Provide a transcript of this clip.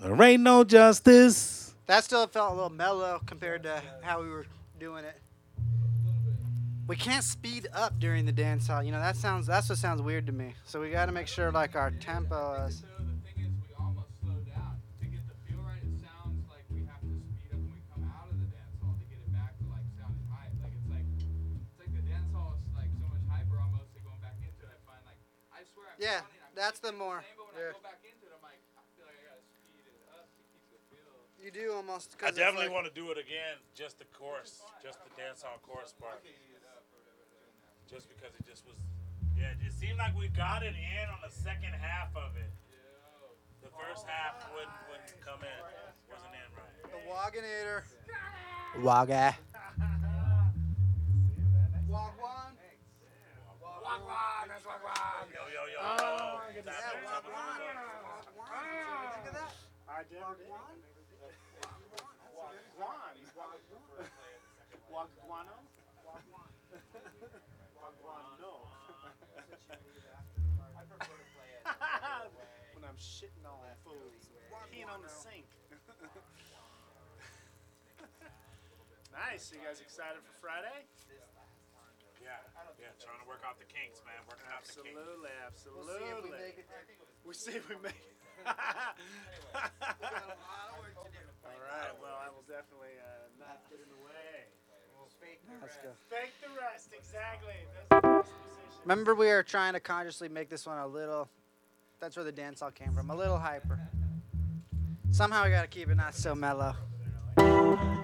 There ain't no justice. That still felt a little mellow compared to how we were doing it. We can't speed up during the dance hall. You know, that's what sounds weird to me. So we got to make sure like our tempo is. So the thing is, we almost slow down to get the feel right. It sounds like we have to speed up when we come out of the dance hall to get it back to like sounding hype. Like it's like the dance hall is like so much hyper almost. That going back into it, I find like I swear I'm Yeah, running, I'm that's the keeping more. Same, but when I Yeah. go back into it, I'm like I feel like I gotta speed it up to keep the feel. You do almost. I definitely want to do it again, just the chorus, just the dance hall chorus part. Just because it just was, yeah, it seemed like we got it in on the second half of it. The first half wouldn't come in, wasn't in right. The Waganator. Waga. Wagwan. Wagwan, that's Wagwan. Yo, yo, yo. Oh, What's yeah, happening? Wagwan. Wagwan. Think of that? I never did. Wagwan. Wagwano. When I'm shitting on fools, peeing on the sink. Nice. You guys excited for Friday? Yeah, trying to work out the kinks, man. Working out the kinks. Absolutely, absolutely. We'll see if we make it. We'll see if we make it. All right. Well, I will definitely not get in the way. Let's go. Fake the rest. Exactly. That's the best position. Remember, we are trying to consciously make this one a little. That's where the dance all came from. A little hyper. Somehow we gotta keep it not so mellow.